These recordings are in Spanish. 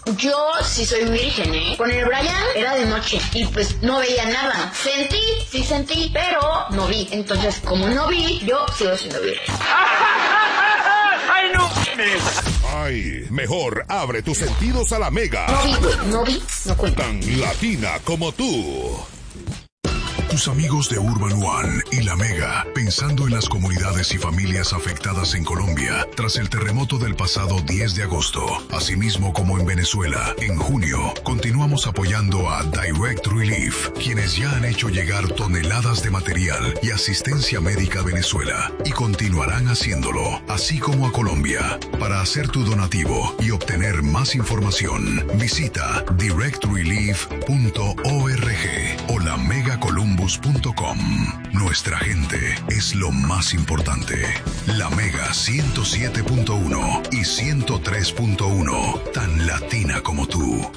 Yo sí soy virgen, ¿eh? Con el Brian era de noche y pues no veía nada. Sí sentí, pero no vi. Entonces, como no vi, yo sigo siendo virgen. ¡Ay, no! Ay, mejor abre tus sentidos a la Mega. No vi, no cuenta. Tan latina como tú. Tus amigos de Urban One y La Mega, pensando en las comunidades y familias afectadas en Colombia tras el terremoto del pasado 10 de agosto. Asimismo como en Venezuela, en junio, continuamos apoyando a Direct Relief, quienes ya han hecho llegar toneladas de material y asistencia médica a Venezuela y continuarán haciéndolo, así como a Colombia. Para hacer tu donativo y obtener más información, visita directrelief.org o lamegacolumbus.com. Nuestra gente es lo más importante. La Mega 107.1 y 103.1, tan latina como tú.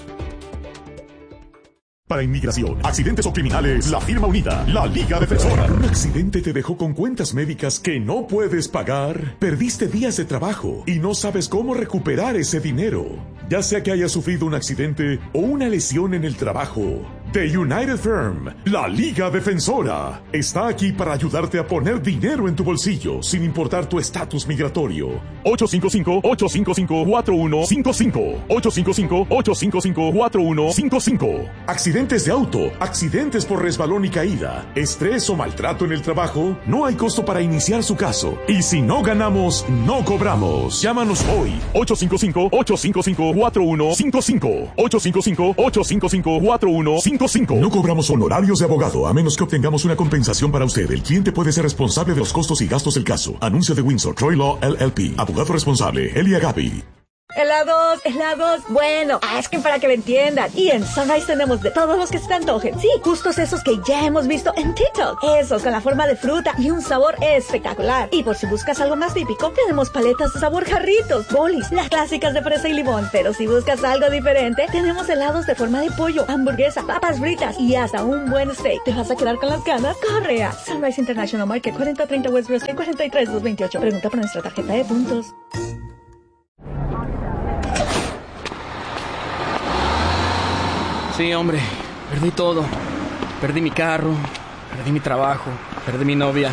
Para inmigración, accidentes o criminales, la firma unida, la Liga Defensora. ¿Un accidente te dejó con cuentas médicas que no puedes pagar? ¿Perdiste días de trabajo y no sabes cómo recuperar ese dinero? Ya sea que hayas sufrido un accidente o una lesión en el trabajo, The United Firm, la Liga Defensora, está aquí para ayudarte a poner dinero en tu bolsillo sin importar tu estatus migratorio. 855-855-4155. 855-855-4155. Accidentes de auto, accidentes por resbalón y caída, estrés o maltrato en el trabajo, no hay costo para iniciar su caso. Y si no ganamos, no cobramos. Llámanos hoy. 855-855-4155. 855-855-4155. No cobramos honorarios de abogado a menos que obtengamos una compensación para usted. El cliente puede ser responsable de los costos y gastos del caso. Anuncio de Windsor, Troy Law, LLP. Abogado responsable, Elia Gaby. Helados, bueno, es que para que me entiendan. Y en Sunrise tenemos de todos los que se te antojen. Sí, justos esos que ya hemos visto en TikTok. Esos con la forma de fruta y un sabor espectacular. Y por si buscas algo más típico, tenemos paletas de sabor jarritos, bolis, las clásicas de fresa y limón. Pero si buscas algo diferente, tenemos helados de forma de pollo, hamburguesa, papas fritas y hasta un buen steak. ¿Te vas a quedar con las ganas? Corre a Sunrise International Market, 4030 West Street, 43228. Pregunta por nuestra tarjeta de puntos. Sí, hombre, perdí todo. Perdí mi carro, perdí mi trabajo, perdí mi novia.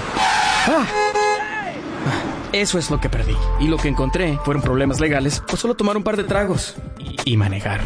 Eso es lo que perdí. Y lo que encontré fueron problemas legales por solo tomar un par de tragos y manejar.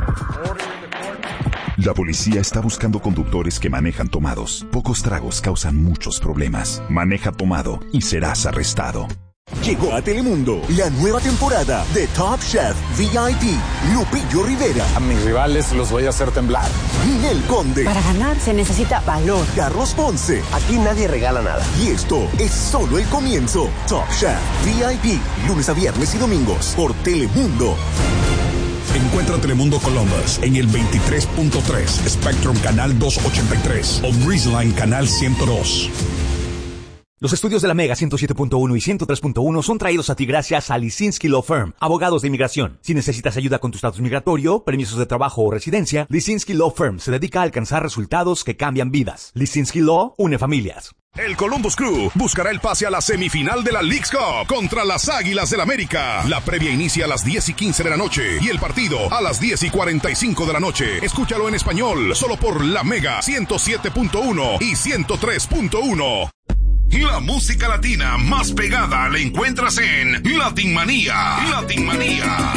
La policía está buscando conductores que manejan tomados. Pocos tragos causan muchos problemas. Maneja tomado y serás arrestado. Llegó a Telemundo la nueva temporada de Top Chef VIP. Lupillo Rivera. A mis rivales los voy a hacer temblar. Ninel Conde. Para ganar se necesita valor. Carlos Ponce. Aquí nadie regala nada. Y esto es solo el comienzo. Top Chef VIP. Lunes a viernes y domingos por Telemundo. Encuentra Telemundo Columbus en el 23.3, Spectrum Canal 283 o Breezeline Canal 102. Los estudios de la Mega 107.1 y 103.1 son traídos a ti gracias a Lisinski Law Firm, abogados de inmigración. Si necesitas ayuda con tu estatus migratorio, permisos de trabajo o residencia, Lisinski Law Firm se dedica a alcanzar resultados que cambian vidas. Lisinski Law une familias. El Columbus Crew buscará el pase a la semifinal de la Leagues Cup contra las Águilas del América. La previa inicia a las 10:15 de la noche y el partido a las 10:45 de la noche. Escúchalo en español, solo por La Mega 107.1 y 103.1. La música latina más pegada la encuentras en Latin Manía. Latin Manía.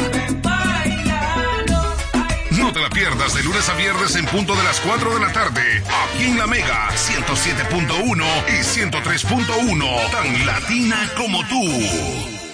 No te la pierdas de lunes a viernes en punto de las 4 de la tarde. Aquí en La Mega 107.1 y 103.1. Tan latina como tú.